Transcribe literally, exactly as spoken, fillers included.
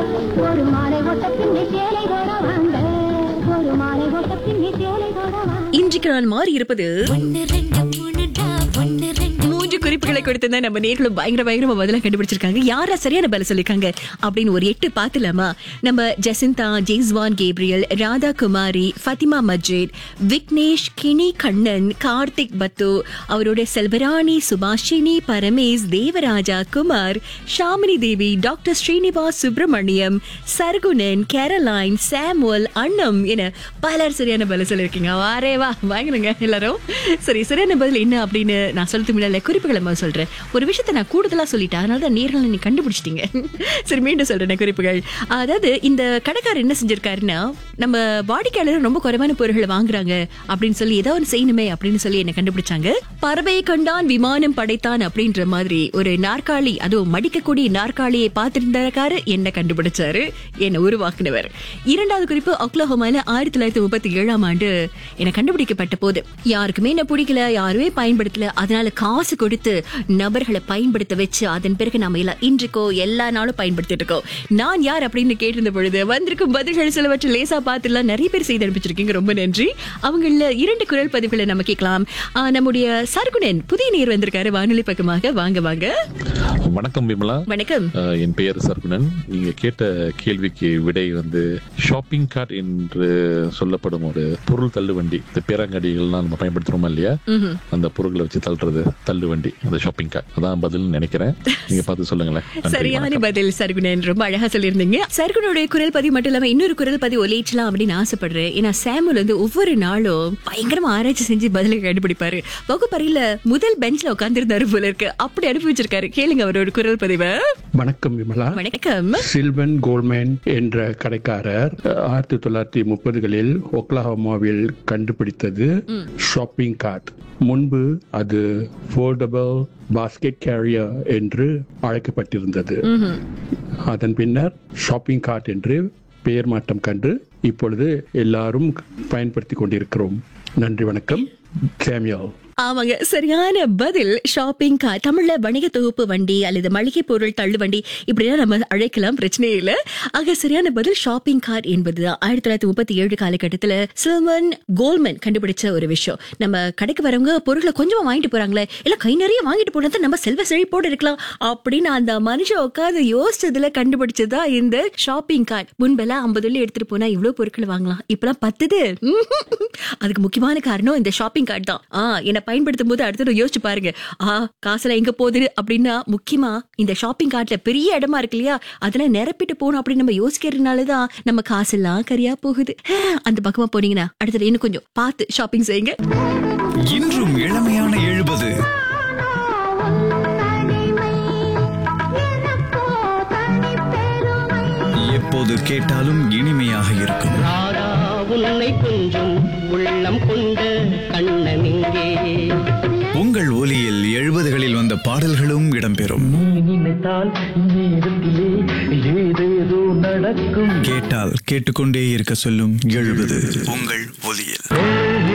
ஒரு மாலை ஓட்ட பின்னி சேலை தொட வாங்க, ஒரு மாலை ஓட்ட பின்னி சேலை தொட வாங்க. இன்றைக்கு நான் மாறி இருப்பது மூன்று குறிப்புகளை கொடுத்திருந்தா நம்ம நேர்களும் பயங்கர பயங்கரமா பதிலா கண்டுபிடிச்சிருக்காங்க. யாரா சரியான பதில் சொல்லிருக்காங்க அப்படின்னு ஒரு எட்டு பாத்துலாமா? நம்ம ஜெசிந்தா, ஜெய்ஸ்வான் கேப்ரியல், ராதா குமாரி, ஃபத்திமா மஜித், விக்னேஷ், கினி கண்ணன், கார்த்திக் பத்து, அவரோட செல்வராணி, சுபாஷினி, பரமேஷ், தேவராஜா, குமார், ஷாமினி தேவி, டாக்டர் ஸ்ரீனிவாஸ் சுப்பிரமணியம், சர்குணன், கேரலைன், சாமுவல், அண்ணம் என பலர் சரியான பதில் சொல்லிருக்கீங்க. வாரே வா வாங்கிருங்க எல்லாரும். சரி, சரியான பதில் என்ன அப்படின்னு நான் சொல்றது முன்னால குறிப்புகளை முதல்ல சொல்றேன். ஒரு விஷயத்த நான் கூடுதலா சொல்லிட்டேன், அதனால தான் நேர்களை நீ கண்டுபிடிச்சிட்டீங்க. சரி, மீண்டும் சொல்றேன் குறிப்புகள். அதாவது இந்த கடைக்காரர் என்ன செஞ்சிருக்காருன்னா, நம்ம வாடிக்கையாளர் ரொம்ப குறைவான பொருட்களை வாங்குறாங்க அப்படின்னு சொல்லி ஏதாவது ஒன்று செய்யணுமே அப்படின்னு சொல்லி என்ன கண்டுபிடிச்சாங்க. பறவை கண்டான் விமானம் படைத்தான் அப்படின்ற மாதிரி ஒரு நாற்காலி, அதுவும் மடிக்கக்கூடிய நாற்காலியை பார்த்திருந்தாரு, என்ன கண்டுபிடிச்சாரு, என்ன உருவாக்குனவர். இரண்டாவது குறிப்பு, ஒக்லஹோமால ஆயிரத்தி தொள்ளாயிரத்தி முப்பத்தி ஏழாம் ஆண்டு என்ன கண்டுபிடிக்கப்பட்ட போது யாருக்குமே என்ன பிடிக்கல, யாருமே பயன்படுத்தல, அதனால காசு கொடுத்து நபர்களை பயன்படுத்த வச்சு அதன் பிறகு நாம எல்லாம் இன்றைக்கோ எல்லா நாளும் பயன்படுத்திட்டு இருக்கோம். நான் யார் அப்படின்னு கேட்டிருந்த பொழுது வந்திருக்கும் பதில்கள் சிலவற்றை லேசா பார்த்துலாம் நிறைய பேர் செய்து அனுப்பிச்சிருக்கீங்க, ரொம்ப நன்றி. அவங்கள இரண்டு குரல் பதிவுகளை நம்ம கேட்கலாம். நம்முடைய சர்குணன் புதிய நேர் வந்திருக்காரு வானொலி பக்கமாக. வாங்க வாங்க. வணக்கம் விமலா. வணக்கம். என் பெயர் சர்குணன். நீங்க கேட்ட கேள்விக்கு விடை வந்து ஷாப்பிங் கார்ட் என்று சொல்லப்படும் ஒரு பொருள் தள்ளுவண்டி. இந்த பேரங்காடிகள்லாம் நம்ம பயன்படுத்துறோமா இல்லையா, அந்த பொருட்களை வச்சு தள்ளுறது தள்ளுவண்டி, அந்த ஷாப்பிங் கார்ட். அதான் பதில் நினைக்கிறேன். நீங்க பார்த்து சொல்லுங்களேன். சரியான பதில் சர்குணன், ரொம்ப அழகா சொல்லியிருந்தீங்க. சர்குணனுடைய குரல் பதிவு மட்டும் இல்லாம இன்னொரு குரல் பதிவு ஒலிச்சலாம் அப்படின்னு ஆசைப்படுறேன். ஏன்னா சாமுல் வந்து ஒவ்வொரு நாளும் பயங்கரமா ஆராய்ச்சி செஞ்சு பதிலை கண்டுபிடிப்பாரு. வகுப்பறையில முதல் பெஞ்ச்ல உட்கார்ந்து போல இருக்கு, அப்படி அனுப்பி வச்சிருக்காரு. கேளுங்க அவரோட குரல் பதிவை. வணக்கம் விமலா. வணக்கம். சில்வன் கோல்மேன் என்ற கடைக்காரர் ஆயிரத்தி தொள்ளாயிரத்தி முப்பதுகளில் ஒக்லஹோமாவில் கண்டுபிடித்தது ஷாப்பிங் கார்ட். முன்பு அது ஃபோல்டபிள் பாஸ்கெட் கேரியர் என்று அழைக்கப்பட்டிருந்தது. அதன் பின்னர் ஷாப்பிங் கார்ட் என்று பெயர் மாற்றம் கண்டு இப்பொழுது எல்லாரும் பயன்படுத்திக் கொண்டிருக்கிறோம். நன்றி, வணக்கம். சாமுவேல். ஆமாங்க, சரியான பதில் ஷாப்பிங் கார்ட். தமிழ்ல வணிக தொகுப்பு வண்டி அல்லது மளிகை பொருள் தள்ளு வண்டி இப்படிதான் நம்ம அழைக்கலாம், பிரச்சனையே இல்ல. ஆக சரியான பதில் ஷாப்பிங் கார்ட் என்பதுதான். ஆயிரத்தி தொள்ளாயிரத்தி முப்பத்தி ஏழு காலகட்டத்துல சில்வன் கோல்மன் கண்டுபிடிச்ச ஒரு விஷயம். நம்ம கடைக்கு வரவங்க பொருட்களை கொஞ்சமா வாங்கிட்டு போறாங்களே, இல்ல கை நிறைய வாங்கிட்டு போனது நம்ம செல்வ செழிப்போடு இருக்கலாம் அப்படின்னு அந்த மனுஷன் உட்காந்து யோசிச்சதுல கண்டுபிடிச்சதா இந்த ஷாப்பிங் கார்ட். முன்பெல்லாம் ஐம்பது வெள்ளி எடுத்துட்டு போனா இவ்வளவு பொருட்கள் வாங்கலாம், இப்பெல்லாம் பத்துது. அதுக்கு முக்கியமான காரணம் இந்த ஷாப்பிங் கார்ட் தான். ஆஹ் என்ன பயன்படுத்தும் போது அடுத்து யோசிச்சு பாருங்க, ஆ காசுல எங்க போகுது அப்படின்னா முக்கியமா இந்த ஷாப்பிங் கார்ட்ல பெரிய இடமா இருக்கு இல்லையா, அதெல்லாம் நிரப்பிட்டு போகணும் அப்படின்னு நம்ம யோசிக்கிறதுனாலதான் நம்ம காசெல்லாம் கரியா போகுது. அந்த பக்கமா போனீங்கன்னா அடுத்தது இன்னும் கொஞ்சம் பார்த்து ஷாப்பிங் செய்யுங்க. இன்றும் இளமையான எழுபது எப்போது கேட்டாலும் இனிமையாக இருக்கும். உன்னை கொஞ்சம் உள்ளம் கொண்ட கண்ணனிங்கே. உங்கள் ஒலியில் எழுபதுகளில் வந்த பாடல்களும் இடம்பெறும். நினைத்தால் நேரத்திலே ஏதேதோ நடக்கும். கேட்டால் கேட்டுக்கொண்டே இருக்க சொல்லும் எழுபது உங்கள் ஒலியில்.